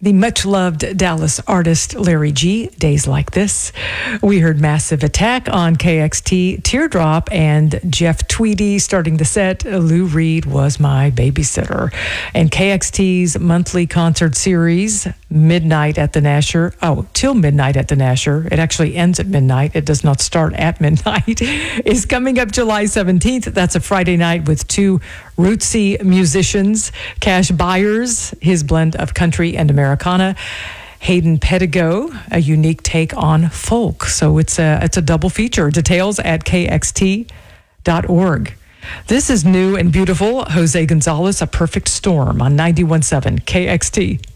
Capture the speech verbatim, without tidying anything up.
the much-loved Dallas artist Larry G, Days Like This. We heard Massive Attack on K X T, Teardrop, and Jeff Tweedy starting the set. Lou Reed Was My Babysitter. And K X T's monthly concert series, Midnight at the Nasher, oh, till Midnight at the Nasher. It actually ends at midnight. It does not start at midnight. Is coming up July seventeenth. That's a Friday night with two rootsy musicians, Cash Byers, his blend of country and Americana, Hayden Pedigo, a unique take on folk. So it's a it's a double feature. Details at K X T dot org. This is new and beautiful. Jose Gonzalez, A Perfect Storm on ninety-one point seven K X T.